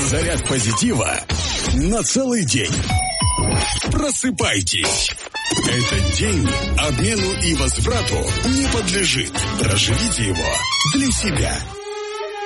Заряд позитива на целый день. Просыпайтесь. Этот день обмену и возврату не подлежит. Проживите его для себя.